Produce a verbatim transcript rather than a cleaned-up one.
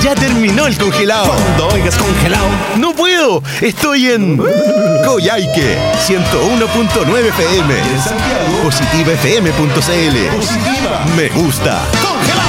Ya terminó el congelado. Cuando oigas congelado, ¡No puedo! Estoy en Coyhaique, ciento uno punto nueve F M. en Santiago, Positiva F M punto C L. Positiva. Me gusta. Congelado.